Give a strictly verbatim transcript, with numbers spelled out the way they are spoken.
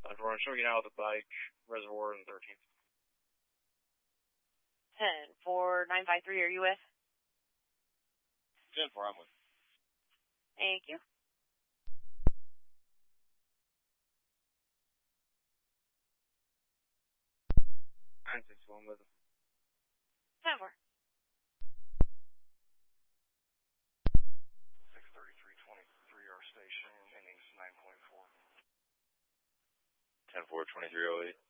We're showing you now the bike, reservoir, and thirteenth. ten four nine five three, are you with? ten four, I'm with. Thank you. nine six one with him. ten four. six thirty-three twenty-three, our station, innings nine point four. ten four, twenty-three oh eight.